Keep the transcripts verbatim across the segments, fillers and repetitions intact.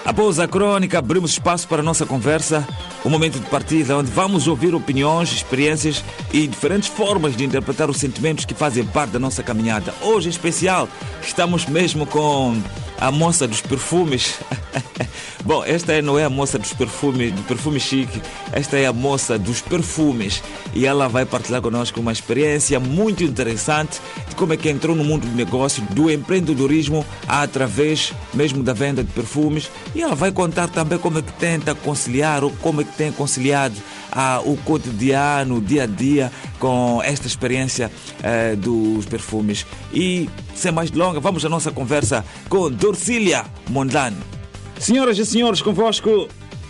Após a crônica, abrimos espaço para a nossa conversa, um momento de partida onde vamos ouvir opiniões, experiências e diferentes formas de interpretar os sentimentos que fazem parte da nossa caminhada. Hoje, em especial, estamos mesmo com a moça dos perfumes. Bom, esta não é a moça dos perfumes, do perfume chique, esta é a moça dos perfumes. E ela vai partilhar conosco uma experiência muito interessante de como é que entrou no mundo do negócio, do empreendedorismo, através mesmo da venda de perfumes. E ela vai contar também como é que tenta conciliar, ou como é que tem conciliado ah, o cotidiano, o dia a dia, com esta experiência eh, dos perfumes. E, sem mais delongas, vamos à nossa conversa com Dorcília Mondlane. Senhoras e senhores, convosco,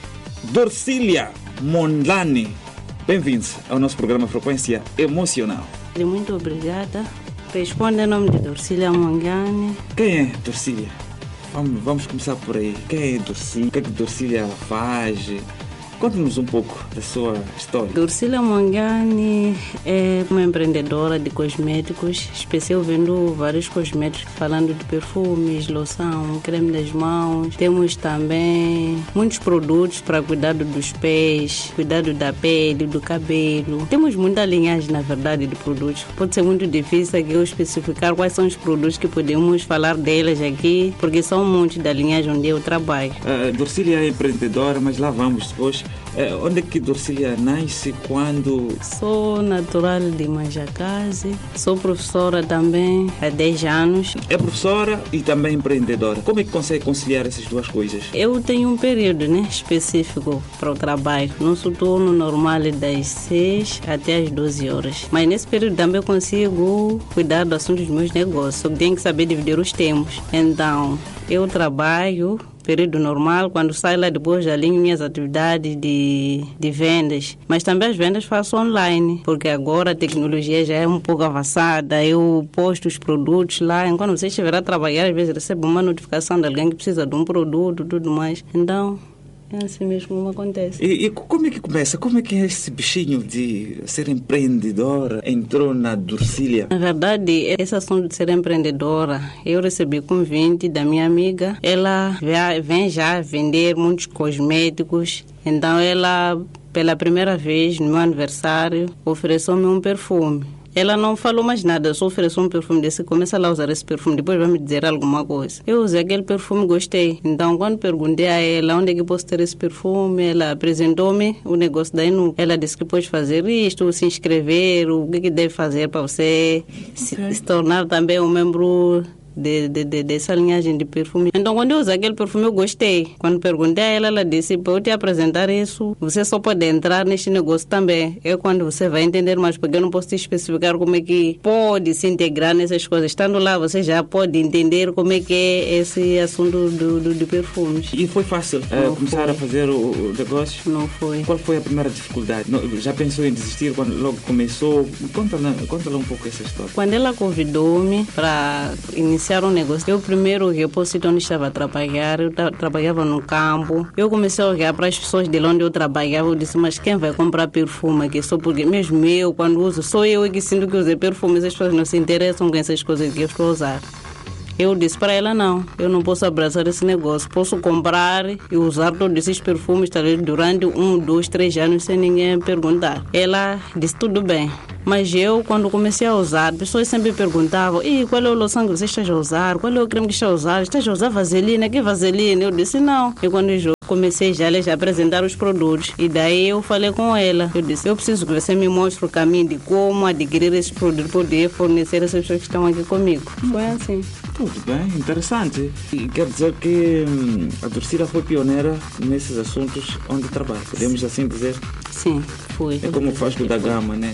Dorcília Mondlane. Bem-vindos ao nosso programa Frequência Emocional. Muito obrigada. Responde em nome de Dorcília Mondlane. Quem é Dorcília? Vamos, vamos começar por aí. Quem é Dorcília? O que é que Dorcília faz? Conte-nos um pouco da sua história. Dorcília Mondlane é uma empreendedora de cosméticos, especial vendo vários cosméticos, falando de perfumes, loção, creme das mãos. Temos também muitos produtos para cuidado dos pés, cuidado da pele, do cabelo. Temos muita linhagem, na verdade, de produtos. Pode ser muito difícil aqui eu especificar quais são os produtos que podemos falar deles aqui, porque são muitos da linhagem onde eu trabalho. A Dorcília é empreendedora, mas lá vamos depois. É, onde é que Dorcília nasce, quando? Sou natural de Manjacase, sou professora também há dez anos. É professora e também empreendedora. Como é que consegue conciliar essas duas coisas? Eu tenho um período, né, específico para o trabalho. Nosso turno normal é das seis até as doze horas. Mas nesse período também consigo cuidar do assunto dos meus negócios. Só que tenho que saber dividir os tempos. Então, eu trabalho período normal, quando saio lá depois alinho minhas atividades de, de vendas, mas também as vendas faço online, porque agora a tecnologia já é um pouco avançada, eu posto os produtos lá, enquanto você estiver a trabalhar, às vezes recebe uma notificação de alguém que precisa de um produto, tudo mais, então é assim mesmo como acontece. E, e como é que começa? Como é que esse bichinho de ser empreendedora entrou na Dorcília? Na verdade, esse assunto de ser empreendedora, eu recebi convite da minha amiga. Ela vem já vender muitos cosméticos. Então ela, pela primeira vez, no meu aniversário, ofereceu-me um perfume. Ela não falou mais nada, só ofereceu um perfume desse, começa lá a usar esse perfume, depois vai me dizer alguma coisa. Eu usei aquele perfume, gostei. Então, quando perguntei a ela onde é que posso ter esse perfume, ela apresentou-me o negócio da Enu. Ela disse que pode fazer isto, se inscrever, o que, que deve fazer para você okay. se, se tornar também um membro De, de, de, dessa linhagem de perfume. Então, quando eu usei aquele perfume, eu gostei. Quando perguntei a ela, ela disse, para eu te apresentar isso, você só pode entrar neste negócio também. É quando você vai entender mais, porque eu não posso te especificar como é que pode se integrar nessas coisas. Estando lá, você já pode entender como é que é esse assunto do, do, de perfumes. E foi fácil uh, começar foi. a fazer o, o negócio? Não foi. Qual foi a primeira dificuldade? Já pensou em desistir quando logo começou? Conta-lhe conta um pouco essa história. Quando ela convidou-me para iniciar um negócio. Eu primeiro que eu posso ir onde estava a trabalhar, eu tra- trabalhava no campo. Eu comecei a olhar para as pessoas de lá onde eu trabalhava, eu disse, mas quem vai comprar perfume aqui? Só porque mesmo eu, quando uso, sou eu que sinto que usei perfume, as pessoas não se interessam com essas coisas que eu estou a usar. Eu disse para ela, não, eu não posso abraçar esse negócio. Posso comprar e usar todos esses perfumes talvez durante um, dois, três anos sem ninguém perguntar. Ela disse, tudo bem. Mas eu, quando comecei a usar, pessoas sempre perguntavam, e qual é o loção que você está a usar? Qual é o creme que está a usar? Está a usar vaselina? Que vaselina? Eu disse, não. E quando eu comecei já a apresentar os produtos. E daí eu falei com ela. Eu disse, eu preciso que você me mostre o caminho de como adquirir esses produtos, poder fornecer essas pessoas que estão aqui comigo. Foi assim. Tudo bem, interessante. E quer dizer que hum, a Dorcília foi pioneira nesses assuntos onde trabalha, podemos assim dizer? Sim, foi. É como o Vasco da Gama, né?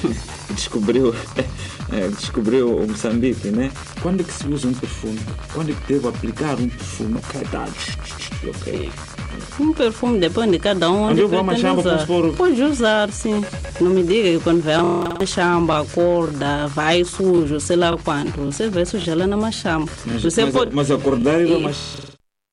descobriu, é, descobriu o Moçambique, né? Quando é que se usa um perfume? Quando é que devo aplicar um perfume? Ok. Um perfume depende de cada um. Onde eu vou a Machamba, posso pôr? Pode usar, sim. Não me diga que quando vai a Machamba, acorda, vai sujo, sei lá quanto. Você vai sujar lá na Machamba. Mas, você mas, pode... mas acordar e vai Machamba.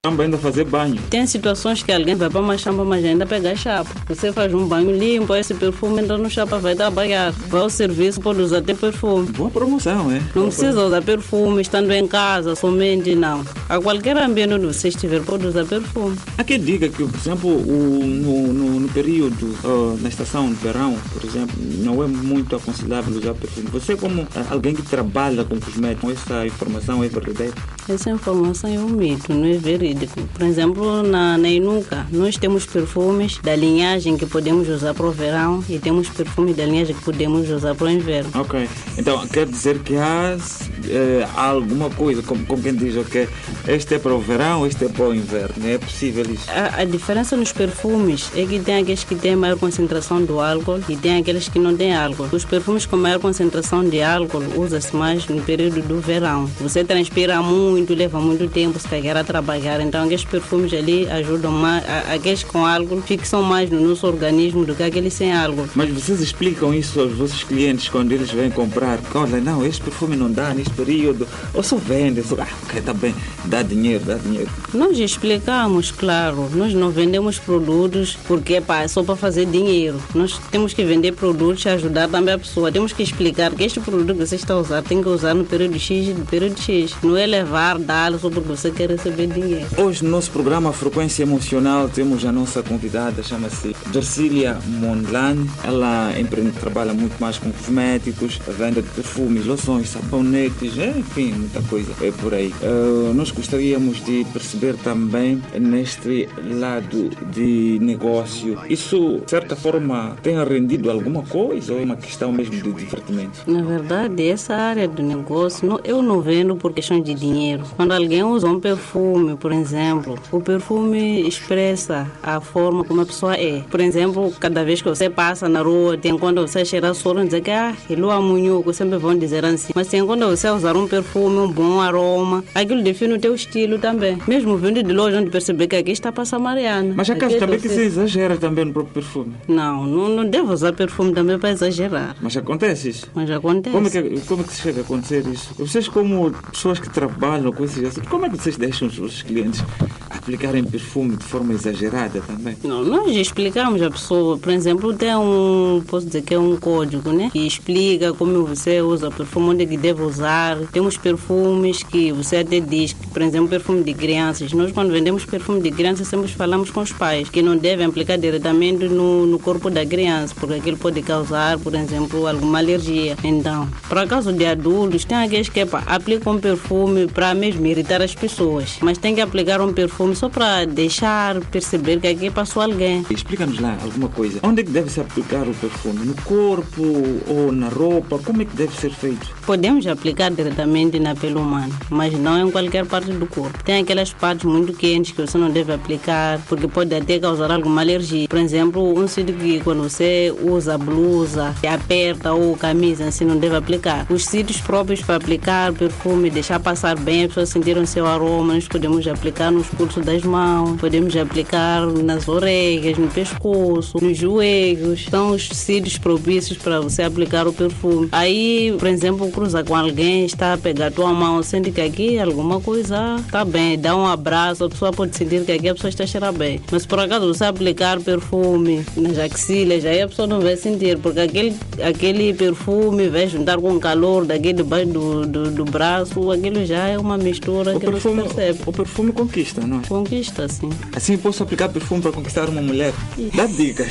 Também ainda fazer banho. Tem situações que alguém vai para uma chapa, mas ainda pega a chapa. Você faz um banho limpo, esse perfume entra no chapa, vai trabalhar. Vai ao serviço, pode usar até perfume. Boa promoção, é? Não precisa usar perfume estando em casa, somente não. A qualquer ambiente onde você estiver, pode usar perfume. Há quem diga que, por exemplo, o, no, no, no período, uh, na estação de verão, por exemplo, não é muito aconselhável usar perfume. Você, como uh, alguém que trabalha com cosméticos, essa informação é verdadeira? Essa informação é um mito, não é verídico. Por exemplo, na, na Inuka, nós temos perfumes da linhagem que podemos usar para o verão e temos perfumes da linhagem que podemos usar para o inverno. Ok. Então, quer dizer que há, eh, há alguma coisa, como, como quem diz, ok, este é para o verão, este é para o inverno. É possível isso? A, a diferença nos perfumes é que tem aqueles que têm maior concentração do álcool e tem aqueles que não têm álcool. Os perfumes com maior concentração de álcool usa-se mais no período do verão. Você transpira muito, leva muito tempo se quer a trabalhar. Então, aqueles perfumes ali ajudam mais, aqueles com álcool fixam mais no nosso organismo do que aqueles sem álcool. Mas vocês explicam isso aos vossos clientes quando eles vêm comprar? Olha, não, este perfume não dá neste período. Ou só vende, só, ah, ok, tá bem, dá dinheiro, dá dinheiro. Nós explicamos, claro, nós não vendemos produtos porque pá, é só para fazer dinheiro. Nós temos que vender produtos e ajudar também a pessoa. Temos que explicar que este produto que você está a usar tem que usar no período X e no período X. Não é levar, dar só porque você quer receber dinheiro. Hoje no nosso programa Frequência Emocional temos a nossa convidada, chama-se Dercília Mondlane. Ela empreende, trabalha muito mais com cosméticos, a venda de perfumes, loções, sabonetes, enfim, muita coisa é por aí. Uh, nós gostaríamos de perceber também neste lado de negócio, isso de certa forma tem rendido alguma coisa ou é uma questão mesmo de divertimento? Na verdade, essa área do negócio não, eu não vendo por questão de dinheiro. Quando alguém usa um perfume, por exemplo, o perfume expressa a forma como a pessoa é. Por exemplo, cada vez que você passa na rua, tem quando você cheira soro, dizer que ah, ele é munhuco, sempre vão dizer assim. Mas tem quando você usar um perfume, um bom aroma, aquilo define o teu estilo também. Mesmo vindo de longe, onde perceber que aqui está para Mariana. Mas acaso aqui também você... que se exagera também no próprio perfume? Não, não, não devo usar perfume também para exagerar. Mas acontece isso? Mas acontece. Como é que, como é que chega a acontecer isso? Vocês, como pessoas que trabalham com esses assuntos, como é que vocês deixam os vossos clientes aplicarem perfume de forma exagerada também? Não, nós explicamos a pessoa, por exemplo, tem um, posso dizer que é um código, né? Que explica como você usa o perfume, onde é que deve usar. Temos perfumes que você até diz, que, por exemplo, perfume de crianças. Nós, quando vendemos perfume de crianças, sempre falamos com os pais que não devem aplicar diretamente no, no corpo da criança, porque aquilo pode causar, por exemplo, alguma alergia. Então, para caso de adultos, tem aqueles que epa, aplicam perfume para mesmo irritar as pessoas, mas tem que aplicar um perfume só para deixar perceber que aqui passou alguém. Explica-nos lá alguma coisa. Onde é que deve se aplicar o perfume? No corpo ou na roupa? Como é que deve ser feito? Podemos aplicar diretamente na pele humana, mas não em qualquer parte do corpo. Tem aquelas partes muito quentes que você não deve aplicar, porque pode até causar alguma alergia. Por exemplo, um sítio que quando você usa blusa, aperta ou camisa, assim não deve aplicar. Os sítios próprios para aplicar perfume, deixar passar bem, as pessoas sentiram seu aroma, nós podemos aplicar nos pulsos das mãos, podemos aplicar nas orelhas, no pescoço, nos joelhos. São os sítios propícios para você aplicar o perfume. Aí, por exemplo, cruza com alguém, está a pegar a tua mão, sente que aqui alguma coisa está bem, dá um abraço, a pessoa pode sentir que aqui a pessoa está a cheirar bem. Mas se por acaso você aplicar perfume nas axilas, aí a pessoa não vai sentir, porque aquele, aquele perfume vai juntar com o calor daqui debaixo do, do, do braço, aquilo já é uma mistura o que perfume, não se percebe. O perfume conquista, não é? Conquista, sim. Assim posso aplicar perfume para conquistar uma mulher? Dá dicas.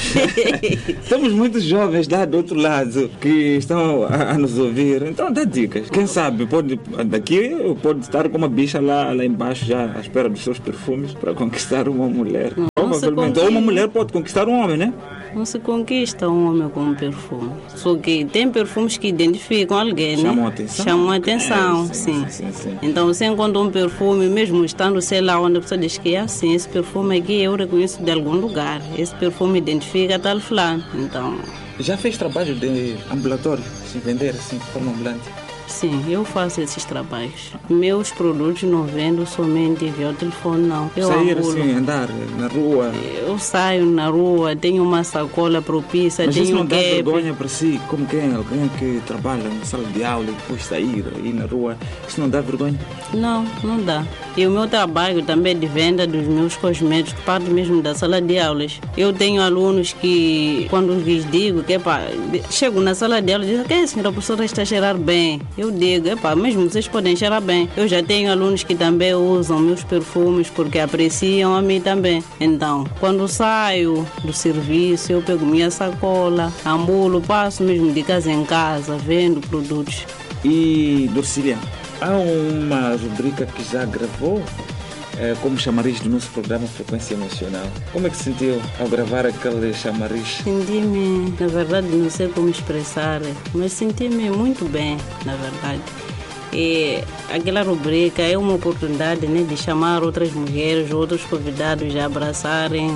Temos muitos jovens lá do outro lado que estão a, a nos ouvir, então dá dicas. Quem sabe, pode, daqui pode estar com uma bicha lá, lá embaixo já à espera dos seus perfumes para conquistar uma mulher. Não, provavelmente. Ou uma mulher pode conquistar um homem, né? Não se conquista um homem com um perfume. Só que tem perfumes que identificam alguém, né? Chamam a atenção. Chamam a atenção, é, sim. Sim, sim, sim. Então você encontra um perfume, mesmo estando, sei lá, onde a pessoa diz que é assim, esse perfume aqui eu reconheço de algum lugar. Esse perfume identifica tal fulano. Então... Já fez trabalho de ambulatório, assim, vender assim, de forma ambulante? Sim, eu faço esses trabalhos. Meus produtos não vendo somente via telefone, não. Eu Sair ambulo. assim, andar na rua. Eu saio na rua, tenho uma sacola propícia, Mas tenho isso não um dá cap. vergonha para si, como quem, alguém que trabalha na sala de aula e depois sair aí na rua, isso não dá vergonha? Não, não dá. E o meu trabalho também é de venda dos meus cosméticos, parte mesmo da sala de aulas. Eu tenho alunos que, quando lhes digo que, epá, chego na sala de aula e dizem que a senhora professora está a cheirar bem. Eu digo, epá, mesmo vocês podem cheirar bem. Eu já tenho alunos que também usam meus perfumes porque apreciam a mim também. Então, quando saio do serviço, eu pego minha sacola, ambulo, passo mesmo de casa em casa, vendo produtos. E, Dorcília, há uma rubrica que já gravou é, como chamariz do nosso programa Frequência Emocional. Como é que se sentiu ao gravar aquele chamariz? Senti-me, na verdade, não sei como expressar, mas senti-me muito bem, na verdade. E aquela rubrica é uma oportunidade, né, de chamar outras mulheres, outros convidados a abraçarem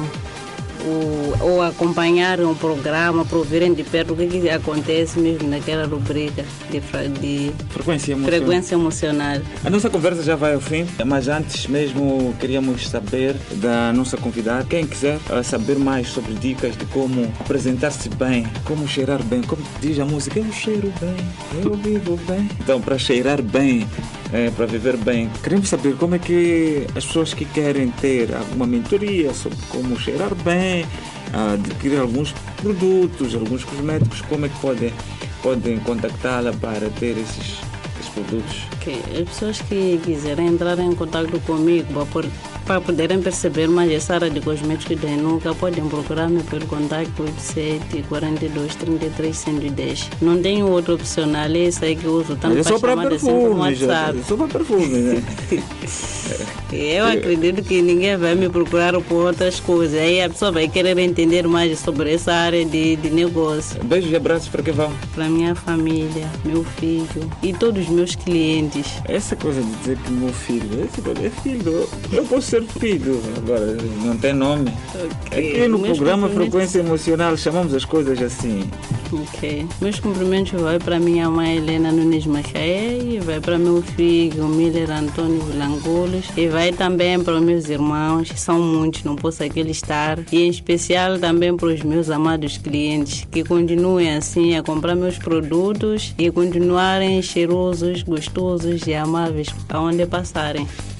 o, ou acompanharem o programa para ouvirem de perto o que, que acontece mesmo naquela rubrica de, de Frequência Emocional. frequência emocional. A nossa conversa já vai ao fim, mas antes mesmo queríamos saber da nossa convidada. Quem quiser uh, saber mais sobre dicas de como apresentar-se bem, como cheirar bem, como diz a música, eu cheiro bem, eu vivo bem. Então, para cheirar bem, é, para viver bem, queremos saber como é que as pessoas que querem ter alguma mentoria sobre como cheirar bem, uh, adquirir alguns produtos, alguns cosméticos, como é que podem, podem contactá-la para ter esses produtos. Okay. As pessoas que quiserem entrar em contato comigo para poderem perceber mais essa área de cosméticos da Enuca, podem procurar-me pelo contato oito sete, quatro dois, trinta e três, cento e dez. Não tenho outro opcional, é esse aí que eu uso tanto para chamada assim como WhatsApp. É só para perfume, né? Eu acredito que ninguém vai me procurar por outras coisas. Aí a pessoa vai querer entender mais sobre essa área de, de negócio. Beijos e abraços para quem vão? Para minha família, meu filho e todos os meus clientes. Essa coisa de dizer que meu filho, esse é filho, eu posso ser filho, agora não tem nome. Okay. Aqui no meus programa Frequência Emocional chamamos as coisas assim. Ok. Meus cumprimentos vai para minha mãe Helena Nunes Macaé, vai para meu filho Miller Antônio Vilangolos e vai também para os meus irmãos, que são muitos, não posso aqui listar, e em especial também para os meus amados clientes, que continuem assim a comprar meus produtos e continuarem cheirosos, gostosos e amáveis aonde passarem.